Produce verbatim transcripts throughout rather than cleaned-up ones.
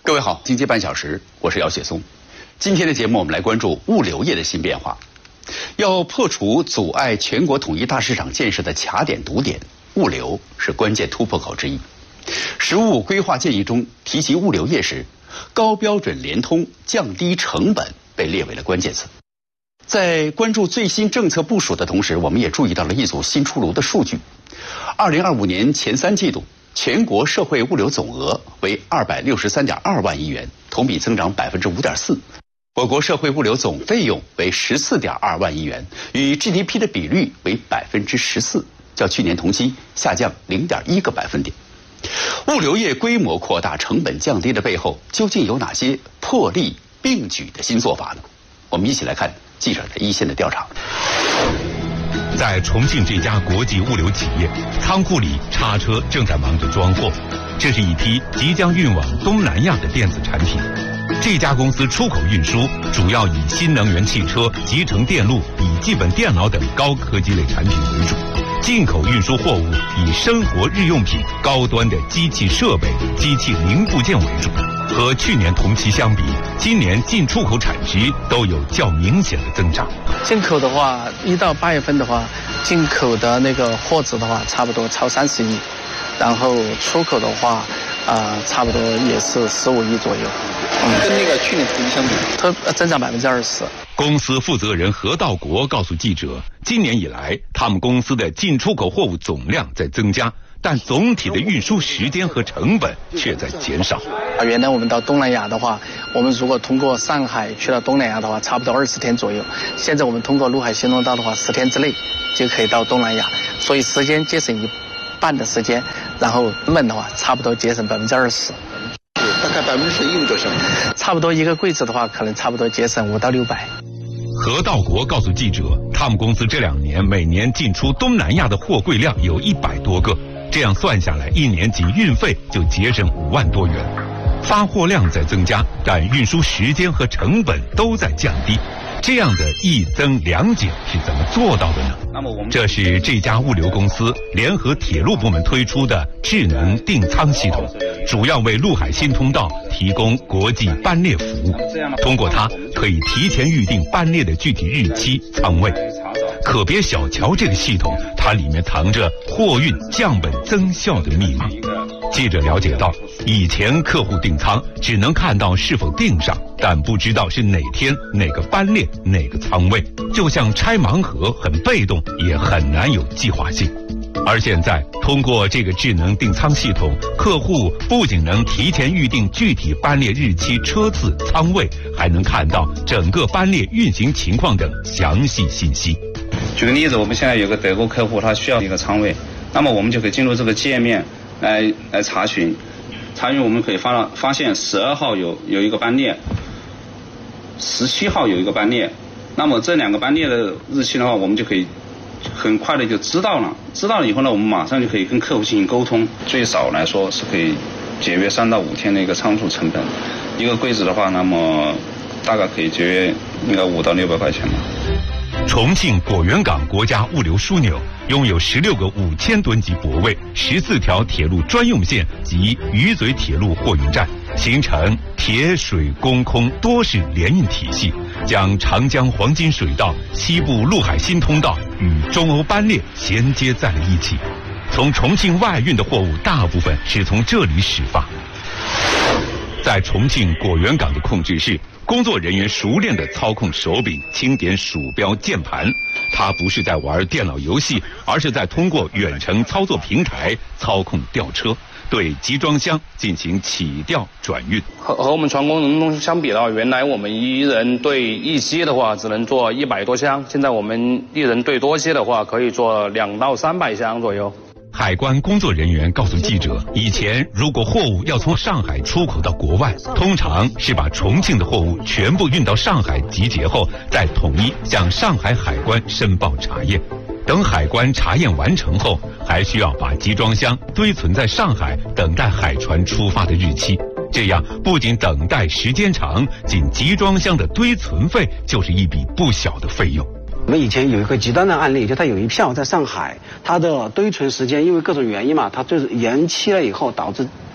各位好，经济半小时，我是姚雪松。今天的节目，我们来关注物流业的新变化。要破除阻碍全国统一大市场建设的卡点堵点，物流是关键突破口之一。实务规划建议中提及物流业时，高标准联通、降低成本被列为了关键词。在关注最新政策部署的同时，我们也注意到了一组新出炉的数据。二零二五年前三季度，全国社会物流总额为二百六十三点二万亿元，同比增长百分之五点四。我国社会物流总费用为十四点二万亿元，与 G D P 的比率为百分之十四，较去年同期下降零点一个百分点。物流业规模扩大、成本降低的背后，究竟有哪些破例并举的新做法呢？我们一起来看记者的一线的调查。 在重庆这家国际物流企业，仓库里叉车正在忙着装货，这是一批即将运往东南亚的电子产品。这家公司出口运输主要以新能源汽车、集成电路、笔记本电脑等高科技类产品为主，进口运输货物以生活日用品、高端的机器设备、机器零部件为主。和去年同期相比，今年进出口产值都有较明显的增长。 进口的话，一到八月份的话，进口的那个货值的话，差不多超三十亿，然后出口的话，呃，差不多也是十五亿左右。 嗯，跟那个去年同期相比， 它增长百分之二十。 公司负责人何道国告诉记者，今年以来，他们公司的进出口货物总量在增加，但总体的运输时间和成本却在减少。 啊，原来我们到东南亚的话，我们如果通过上海去到东南亚的话，差不多二十天左右。现在我们通过陆海新通道的话，十天之内就可以到东南亚，所以时间节省一半的时间，然后成本的话，差不多节省百分之二十。 大概百分之十意味着什么？ 差不多一个柜子的话，可能差不多节省五到六百。 何道国告诉记者，他们公司这两年每年进出东南亚的货柜量有一百多个，这样算下来，一年仅运费就节省五万多元。发货量在增加，但运输时间和成本都在降低。这样的一增两减是怎么做到的呢？那么我们这是这家物流公司联合铁路部门推出的智能订仓系统，主要为陆海新通道提供国际班列服务。通过它，可以提前预定班列的具体日期、仓位。可别小瞧这个系统，它里面藏着货运降本增效的秘密。记者了解到，以前客户订仓只能看到是否订上，但不知道是哪天、哪个班列、哪个仓位，就像拆盲盒，很被动，也很难有计划性。而现在，通过这个智能订仓系统，客户不仅能提前预定具体班列日期、车次、仓位，还能看到整个班列运行情况等详细信息。 举个例子，我们现在有个德国客户，他需要一个仓位，那么我们就可以进入这个界面来来查询，查询我们可以发发现十二号有有一个班列，十七号有一个班列，那么这两个班列的日期的话，我们就可以很快的就知道了。知道了以后呢，我们马上就可以跟客户进行沟通，最少来说是可以节约三到五天的一个仓储成本。一个柜子的话，那么大概可以节约应该五到六百块钱吧。 重庆果园港国家物流枢纽拥有十六个五千吨级泊位，十四条铁路专用线及鱼嘴铁路货运站，形成铁水公空多式联运体系，将长江黄金水道、西部陆海新通道与中欧班列衔接在了一起。从重庆外运的货物大部分是从这里始发。在重庆果园港的控制室，工作人员熟练地操控手柄、轻点鼠标、键盘。他不是在玩电脑游戏，而是在通过远程操作平台操控吊车，对集装箱进行起吊转运。 和和我们全工人中相比的话，原来我们一人对一些的话只能做一百多箱，现在我们一人对多些的话可以做两到三百箱左右。 海关工作人员告诉记者，以前如果货物要从上海出口到国外，通常是把重庆的货物全部运到上海集结后，再统一向上海海关申报查验。等海关查验完成后，还需要把集装箱堆存在上海，等待海船出发的日期。这样不仅等待时间长，仅集装箱的堆存费就是一笔不小的费用。 我们以前有一个极端的案例，就它有一票在上海，它的堆存时间因为各种原因嘛，它就是延期了以后，导致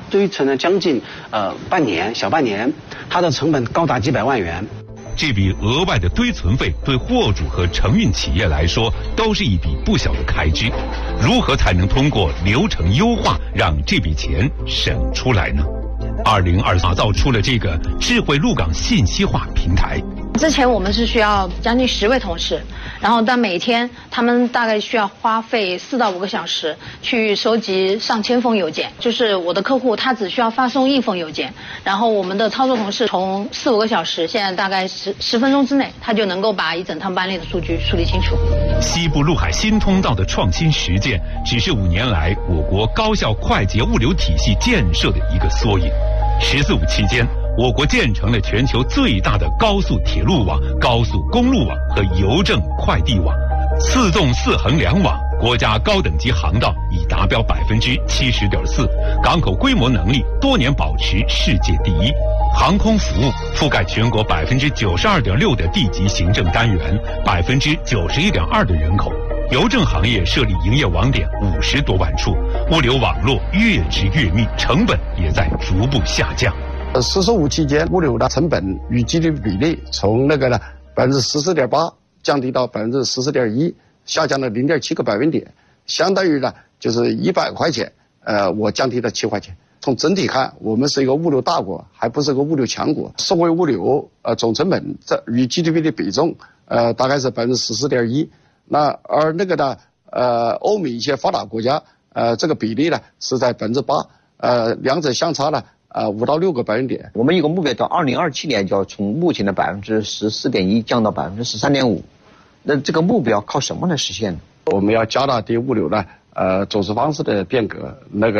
堆成了将近呃半年小半年，它的成本高达几百万元。 这笔额外的堆存费对货主和承运企业来说都是一笔不小的开支。如何才能通过流程优化让这笔钱省出来呢？二零二打造出了这个智慧入港信息化平台。 之前我们是需要将近十位同事，然后但每天他们大概需要花费四到五个小时去收集上千封邮件。就是我的客户他只需要发送一封邮件，然后我们的操作同事从四五个小时，现在大概十十分钟之内，他就能够把一整趟班里的数据梳理清楚。 西部陆海新通道的创新实践，只是五年来我国高效快捷物流体系建设的一个缩影。十四五期间，我国建成了全球最大的高速铁路网、高速公路网和邮政快递网，四纵四横两网，国家高等级航道已达标百分之七十点四，港口规模能力多年保持世界第一，航空服务覆盖全国百分之九十二点六的地级行政单元，百分之九十一点二的人口。邮政行业设立营业网点五十多万处，物流网络越织越密，成本也在逐步下降。 呃，“十四五”期间，物流的成本与 G D P 比例从那个呢百分之十四点八降低到百分之十四点一，下降了零点七个百分点，相当于呢就是一百块钱，呃，我降低了七块钱。从整体看，我们是一个物流大国，还不是个物流强国。社会物流呃总成本在与 G D P 的比重呃大概是百分之十四点一。那而那个呢，呃，欧美一些发达国家，呃，这个比例呢是在百分之八，呃，两者相差呢，呃，五到六个百分点。 我们一个目标到二零二七年就要从目前的百分之十四点一降到百分之十三点五，那这个目标靠什么来实现呢？ 我们要加大对物流呢，呃，组织方式的变革，那个。